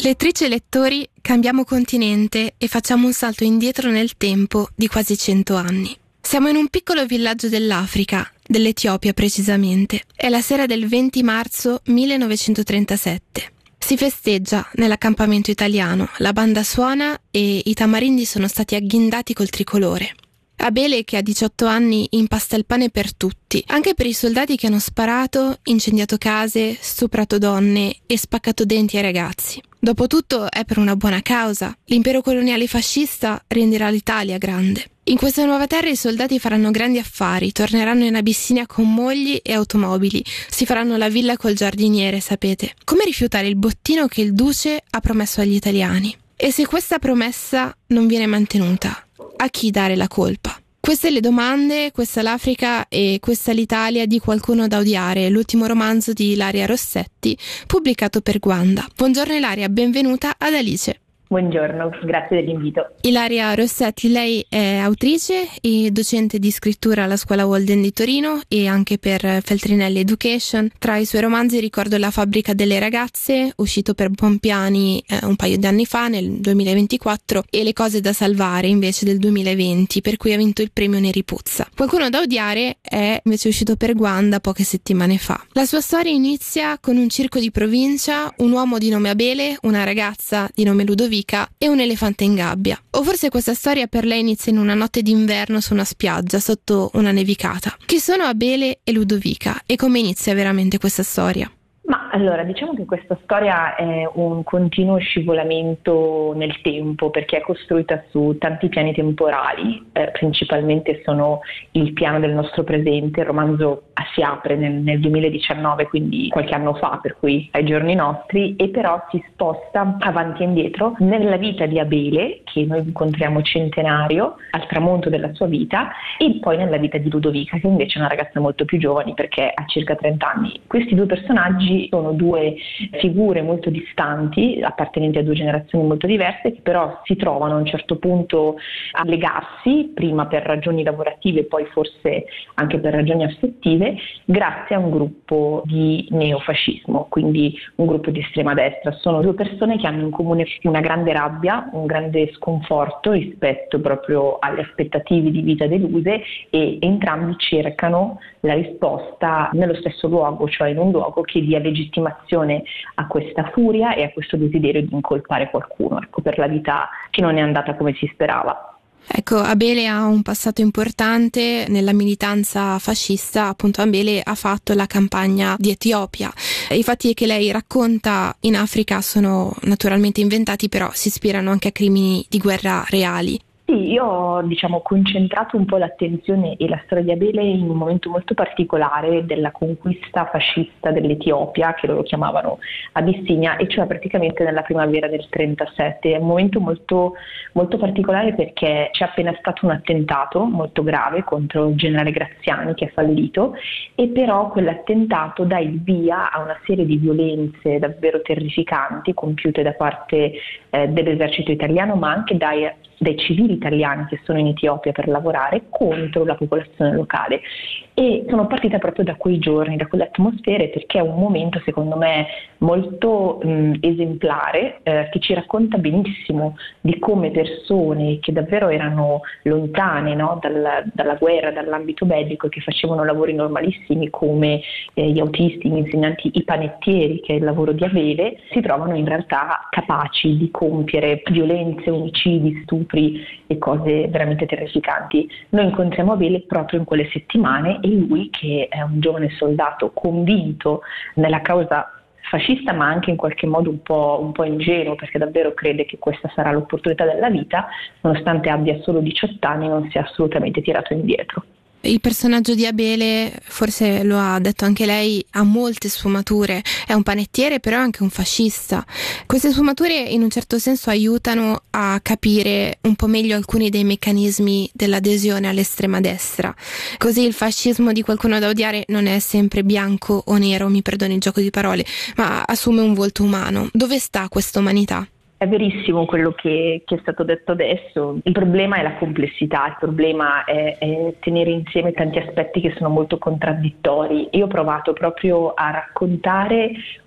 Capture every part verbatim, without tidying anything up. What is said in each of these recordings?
Lettrici e lettori, cambiamo continente e facciamo un salto indietro nel tempo di quasi cento anni. Siamo in un piccolo villaggio dell'Africa, dell'Etiopia precisamente. È la sera del venti marzo millenovecentotrentasette. Si festeggia nell'accampamento italiano, la banda suona e i tamarindi sono stati agghindati col tricolore. Abele, che a diciotto anni, impasta il pane per tutti, anche per i soldati che hanno sparato, incendiato case, stuprato donne e spaccato denti ai ragazzi. Dopotutto è per una buona causa. L'impero coloniale fascista renderà l'Italia grande. In questa nuova terra i soldati faranno grandi affari, torneranno in Abissinia con mogli e automobili, si faranno la villa col giardiniere, sapete. Come rifiutare il bottino che il duce ha promesso agli italiani? E se questa promessa non viene mantenuta, a chi dare la colpa? Queste le domande, questa l'Africa e questa l'Italia di Qualcuno da odiare, l'ultimo romanzo di Ilaria Rossetti, pubblicato per Guanda. Buongiorno Ilaria, benvenuta ad Alice. Buongiorno, grazie dell'invito. Ilaria Rossetti, lei è autrice e docente di scrittura alla Scuola Walden di Torino e anche per Feltrinelli Education. Tra i suoi romanzi ricordo La fabbrica delle ragazze, uscito per Bompiani eh, un paio di anni fa, nel duemilaventiquattro, e Le cose da salvare, invece del duemilaventi, per cui ha vinto il premio Neripuzza. Qualcuno da odiare è invece uscito per Guanda poche settimane fa. La sua storia inizia con un circo di provincia, un uomo di nome Abele, una ragazza di nome Ludovica e un elefante in gabbia. O forse questa storia per lei inizia in una notte d'inverno su una spiaggia sotto una nevicata. Chi sono Abele e Ludovica e come inizia veramente questa storia? Ma allora, diciamo che questa storia è un continuo scivolamento nel tempo, perché è costruita su tanti piani temporali, eh, principalmente sono il piano del nostro presente. Il romanzo si apre nel, nel duemiladiciannove, quindi qualche anno fa, per cui ai giorni nostri, e però si sposta avanti e indietro nella vita di Abele, che noi incontriamo centenario, al tramonto della sua vita, e poi nella vita di Ludovica, che invece è una ragazza molto più giovane, perché ha circa trenta anni. Questi due personaggi sono due figure molto distanti, appartenenti a due generazioni molto diverse, che però si trovano a un certo punto a legarsi, prima per ragioni lavorative, poi forse anche per ragioni affettive, grazie a un gruppo di neofascismo, quindi un gruppo di estrema destra. Sono due persone che hanno in comune una grande rabbia, un grande sconforto rispetto proprio alle aspettative di vita deluse, e entrambi cercano la risposta nello stesso luogo, cioè in un luogo che dia legittimazione a questa furia e a questo desiderio di incolpare qualcuno, ecco, per la vita che non è andata come si sperava. Ecco, Abele ha un passato importante nella militanza fascista. Appunto, Abele ha fatto la campagna di Etiopia. I fatti che lei racconta in Africa sono naturalmente inventati, però si ispirano anche a crimini di guerra reali. Sì, io ho diciamo, concentrato un po' l'attenzione e la storia di Abele in un momento molto particolare della conquista fascista dell'Etiopia, che loro chiamavano Abissinia, e cioè praticamente nella primavera del trentasette. È un momento molto, molto particolare perché c'è appena stato un attentato molto grave contro il generale Graziani, che è fallito, e però quell'attentato dà il via a una serie di violenze davvero terrificanti compiute da parte eh, dell'esercito italiano, ma anche dai dai civili italiani che sono in Etiopia per lavorare contro la popolazione locale. E sono partita proprio da quei giorni, da quelle atmosfere, perché è un momento secondo me molto mh, esemplare, eh, che ci racconta benissimo di come persone che davvero erano lontane, no, dalla, dalla guerra, dall'ambito bellico, che facevano lavori normalissimi come eh, gli autisti, gli insegnanti, i panettieri, che è il lavoro di Abele, si trovano in realtà capaci di compiere violenze, omicidi, stupri e cose veramente terrificanti. Noi incontriamo Abele proprio in quelle settimane, e lui, che è un giovane soldato convinto nella causa fascista, ma anche in qualche modo un po', un po' ingenuo, perché davvero crede che questa sarà l'opportunità della vita, nonostante abbia solo diciotto anni, non si è assolutamente tirato indietro. Il personaggio di Abele, forse lo ha detto anche lei, ha molte sfumature. È un panettiere, però è anche un fascista. Queste sfumature in un certo senso aiutano a capire un po' meglio alcuni dei meccanismi dell'adesione all'estrema destra. Così il fascismo di Qualcuno da odiare non è sempre bianco o nero, mi perdoni il gioco di parole, ma assume un volto umano. Dove sta questa umanità? È verissimo quello che, che è stato detto adesso. Il problema è la complessità, il problema è, è tenere insieme tanti aspetti che sono molto contraddittori. Io ho provato proprio a raccontare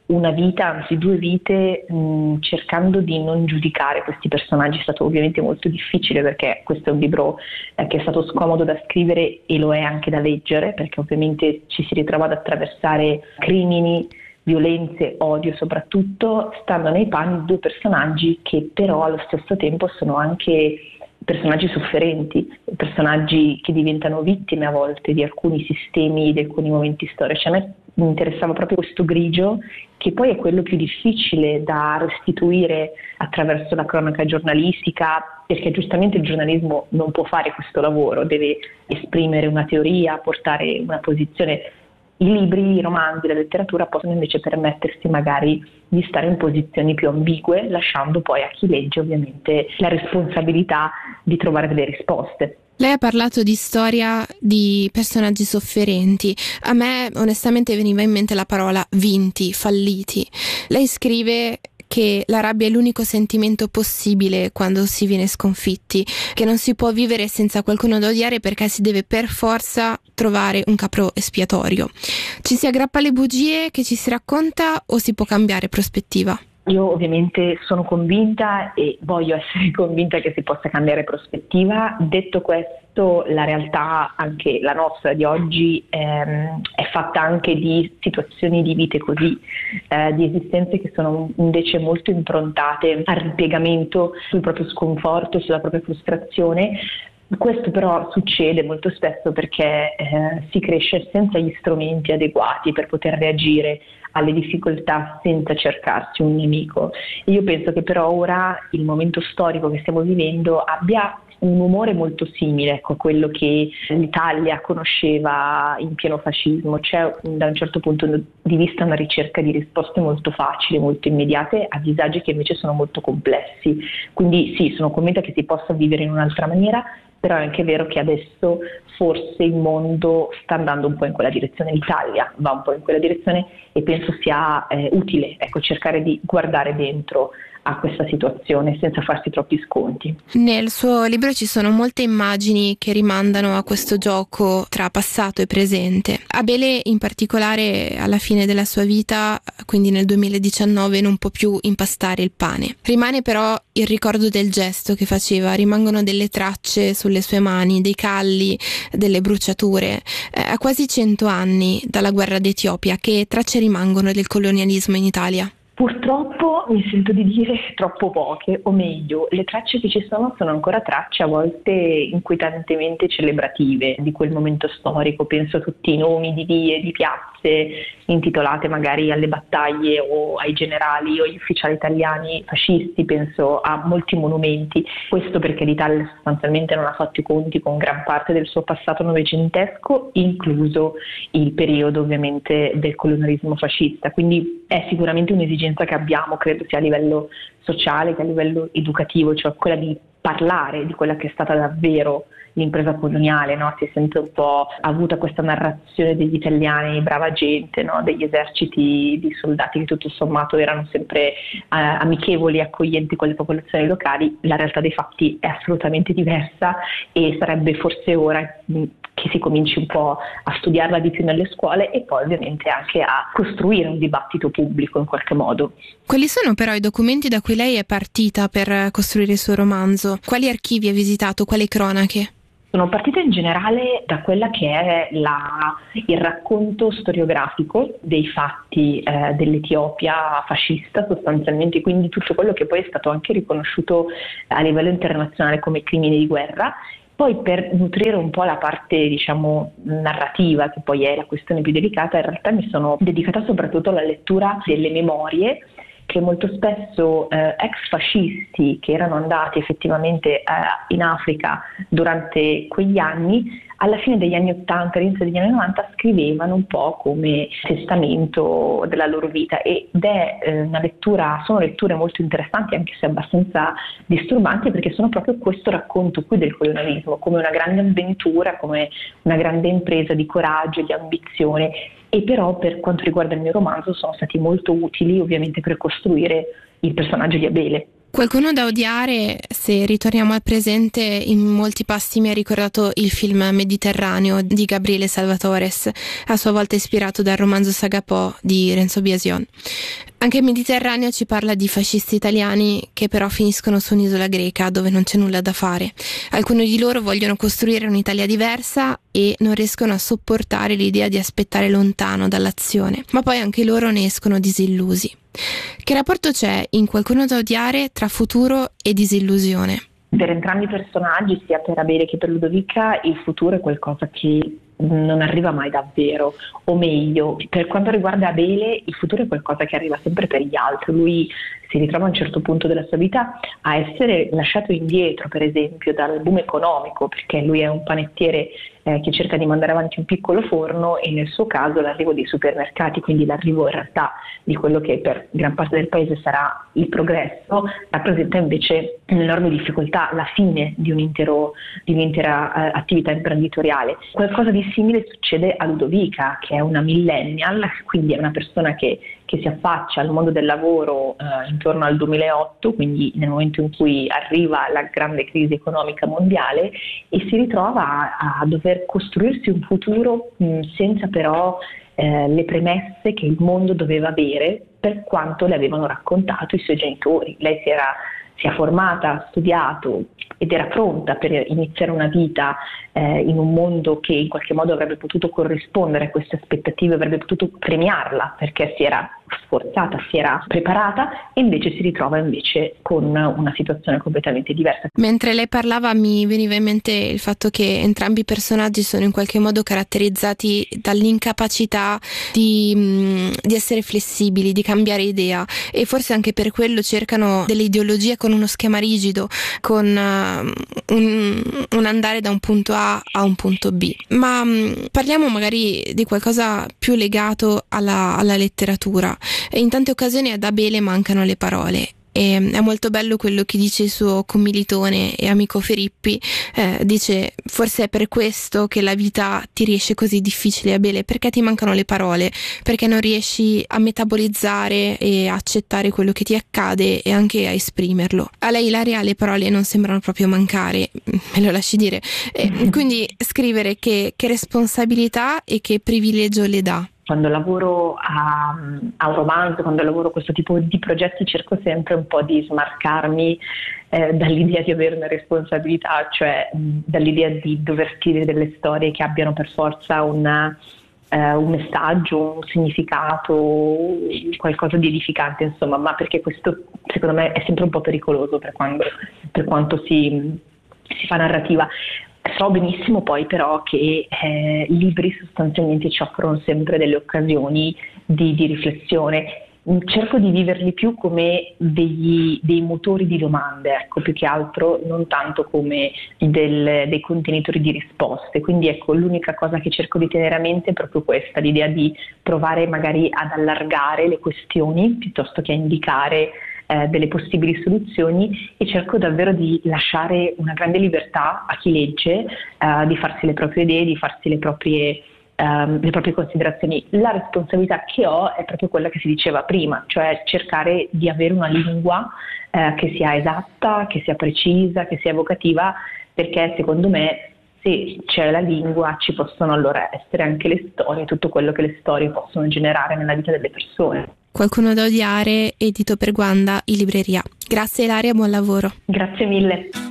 una vita, anzi due vite, mh, cercando di non giudicare questi personaggi. È stato ovviamente molto difficile, perché questo è un libro eh, che è stato scomodo da scrivere e lo è anche da leggere, perché ovviamente ci si ritrova ad attraversare crimini, violenze, odio soprattutto, stando nei panni di due personaggi che però allo stesso tempo sono anche personaggi sofferenti, personaggi che diventano vittime a volte di alcuni sistemi, di alcuni momenti storici. A me mi interessava proprio questo grigio, che poi è quello più difficile da restituire attraverso la cronaca giornalistica, perché giustamente il giornalismo non può fare questo lavoro, deve esprimere una teoria, portare una posizione. I libri, i romanzi, la letteratura possono invece permettersi magari di stare in posizioni più ambigue, lasciando poi a chi legge ovviamente la responsabilità di trovare delle risposte. Lei ha parlato di storia di personaggi sofferenti. A me onestamente veniva in mente la parola vinti, falliti. Lei scrive che la rabbia è l'unico sentimento possibile quando si viene sconfitti, che non si può vivere senza qualcuno da odiare perché si deve per forza trovare un capro espiatorio. Ci si aggrappa alle bugie che ci si racconta o si può cambiare prospettiva? Io ovviamente sono convinta e voglio essere convinta che si possa cambiare prospettiva. Detto questo, la realtà, anche la nostra di oggi, ehm, è fatta anche di situazioni di vite così, eh, di esistenze che sono invece molto improntate al ripiegamento sul proprio sconforto, sulla propria frustrazione. Questo però succede molto spesso perché eh, si cresce senza gli strumenti adeguati per poter reagire alle difficoltà senza cercarsi un nemico. Io penso che però ora il momento storico che stiamo vivendo abbia un umore molto simile, ecco, a quello che l'Italia conosceva in pieno fascismo. C'è da un certo punto di vista una ricerca di risposte molto facili, molto immediate a disagi che invece sono molto complessi. Quindi sì, sono convinta che si possa vivere in un'altra maniera, però è anche vero che adesso forse il mondo sta andando un po' in quella direzione, l'Italia va un po' in quella direzione e penso sia eh, utile, ecco, cercare di guardare dentro a questa situazione senza farsi troppi sconti. Nel suo libro ci sono molte immagini che rimandano a questo gioco tra passato e presente. Abele in particolare alla fine della sua vita, quindi nel duemiladiciannove, non può più impastare il pane. Rimane però il ricordo del gesto che faceva, rimangono delle tracce sulle sue mani, dei calli, delle bruciature. Eh, a quasi cento anni dalla guerra d'Etiopia, che tracce rimangono del colonialismo in Italia? Purtroppo mi sento di dire troppo poche, o meglio, le tracce che ci sono sono ancora tracce a volte inquietantemente celebrative di quel momento storico. Penso a tutti i nomi di vie, di piazze intitolate magari alle battaglie o ai generali o agli ufficiali italiani fascisti, penso a molti monumenti. Questo perché l'Italia sostanzialmente non ha fatto i conti con gran parte del suo passato novecentesco, incluso il periodo ovviamente del colonialismo fascista. Quindi è sicuramente un'esigenza che abbiamo, credo sia a livello sociale che a livello educativo, cioè quella di parlare di quella che è stata davvero l'impresa coloniale, no? Si è sempre un po' avuta questa narrazione degli italiani, brava gente, no? Degli eserciti di soldati che tutto sommato erano sempre eh, amichevoli e accoglienti con le popolazioni locali. La realtà dei fatti è assolutamente diversa e sarebbe forse ora mh, che si cominci un po' a studiarla di più nelle scuole e poi ovviamente anche a costruire un dibattito pubblico in qualche modo. Quali sono però i documenti da cui lei è partita per costruire il suo romanzo? Quali archivi ha visitato? Quali cronache? Sono partita in generale da quella che è la, il racconto storiografico dei fatti eh, dell'Etiopia fascista sostanzialmente, quindi tutto quello che poi è stato anche riconosciuto a livello internazionale come crimini di guerra. Poi per nutrire un po' la parte, diciamo, narrativa, che poi è la questione più delicata, in realtà mi sono dedicata soprattutto alla lettura delle memorie che molto spesso eh, ex fascisti che erano andati effettivamente eh, in Africa durante quegli anni, alla fine degli anni ottanta, all'inizio degli anni novanta, scrivevano un po' come testamento della loro vita, ed è eh, una lettura, sono letture molto interessanti anche se abbastanza disturbanti, perché sono proprio questo racconto qui del colonialismo come una grande avventura, come una grande impresa di coraggio, di ambizione. E però per quanto riguarda il mio romanzo sono stati molto utili ovviamente per costruire il personaggio di Abele. Qualcuno da odiare, se ritorniamo al presente, in molti passi mi ha ricordato il film Mediterraneo di Gabriele Salvatores, a sua volta ispirato dal romanzo Sagapò di Renzo Biasion. Anche il Mediterraneo ci parla di fascisti italiani che però finiscono su un'isola greca dove non c'è nulla da fare. Alcuni di loro vogliono costruire un'Italia diversa e non riescono a sopportare l'idea di aspettare lontano dall'azione, ma poi anche loro ne escono disillusi. Che rapporto c'è in Qualcuno da odiare tra futuro e disillusione? Per entrambi i personaggi, sia per Abele che per Ludovica, il futuro è qualcosa che non arriva mai davvero, o meglio, per quanto riguarda Abele, il futuro è qualcosa che arriva sempre per gli altri. Lui si ritrova a un certo punto della sua vita a essere lasciato indietro, per esempio, dal boom economico, perché lui è un panettiere eh, che cerca di mandare avanti un piccolo forno, e nel suo caso l'arrivo dei supermercati, quindi l'arrivo in realtà di quello che per gran parte del paese sarà il progresso, rappresenta invece un'enorme difficoltà, la fine di, un intero, di un'intera eh, attività imprenditoriale. Qualcosa di simile succede a Ludovica, che è una millennial, quindi è una persona che, che si affaccia al mondo del lavoro eh, intorno al duemilaotto, quindi nel momento in cui arriva la grande crisi economica mondiale, e si ritrova a, a dover costruirsi un futuro mh, senza però eh, le premesse che il mondo doveva avere per quanto le avevano raccontato i suoi genitori. Lei si era si è formata, ha studiato ed era pronta per iniziare una vita eh, in un mondo che in qualche modo avrebbe potuto corrispondere a queste aspettative, avrebbe potuto premiarla perché si era sforzata, si era preparata, e invece si ritrova invece con una situazione completamente diversa. Mentre lei parlava mi veniva in mente il fatto che entrambi i personaggi sono in qualche modo caratterizzati dall'incapacità di, mh, di essere flessibili, di cambiare idea, e forse anche per quello cercano delle ideologie con uno schema rigido, con uh, un, un andare da un punto A a un punto B. Ma mh, parliamo magari di qualcosa più legato alla, alla letteratura. In tante occasioni ad Abele mancano le parole. E è molto bello quello che dice il suo commilitone e amico Ferippi, eh, dice: forse è per questo che la vita ti riesce così difficile, Abele, perché ti mancano le parole, perché non riesci a metabolizzare e a accettare quello che ti accade e anche a esprimerlo. A lei Ilaria le parole non sembrano proprio mancare, me lo lasci dire, e quindi scrivere che, che responsabilità e che privilegio le dà. Quando lavoro a, a un romanzo, quando lavoro questo tipo di progetti, cerco sempre un po' di smarcarmi eh, dall'idea di avere una responsabilità, cioè mh, dall'idea di dover scrivere delle storie che abbiano per forza una, eh, un messaggio, un significato, qualcosa di edificante, insomma, ma perché questo secondo me è sempre un po' pericoloso per, quando, per quanto si, si fa narrativa. So benissimo poi però che eh, i libri sostanzialmente ci offrono sempre delle occasioni di, di riflessione. Cerco di viverli più come degli, dei motori di domande, ecco, più che altro, non tanto come del, dei contenitori di risposte. Quindi ecco, l'unica cosa che cerco di tenere a mente è proprio questa, l'idea di provare magari ad allargare le questioni piuttosto che a indicare eh, delle possibili soluzioni, e cerco davvero di lasciare una grande libertà a chi legge, eh, di farsi le proprie idee, di farsi le proprie Um, le proprie considerazioni. La responsabilità che ho è proprio quella che si diceva prima, cioè cercare di avere una lingua uh, che sia esatta, che sia precisa, che sia evocativa, perché secondo me se c'è la lingua ci possono allora essere anche le storie, tutto quello che le storie possono generare nella vita delle persone. Qualcuno da odiare, edito per Guanda in libreria. Grazie Ilaria, buon lavoro. Grazie mille.